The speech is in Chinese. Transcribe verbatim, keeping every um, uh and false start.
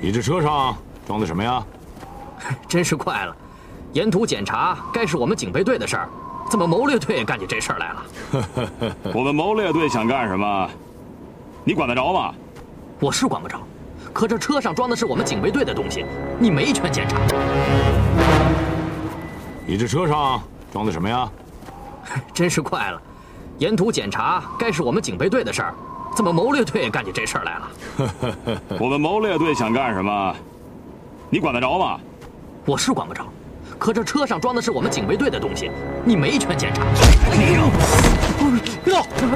你这车上装的什么呀？ 真是怪了，沿途检查该是我们警备队的事儿，怎么谋略队干起这事儿来了？ 我们谋略队想干什么，你管得着吗？ 我是管不着，可这车上装的是我们警备队的东西，你没权检查。 你这车上装的什么呀？ 真是怪了，沿途检查该是我们警备队的事儿，怎么谋略队干起这事儿来了？ 我们谋略队想干什么，你管得着吗？ 我是管不着，可这车上装的是我们警备队的东西，你没权检查。 别动！别动！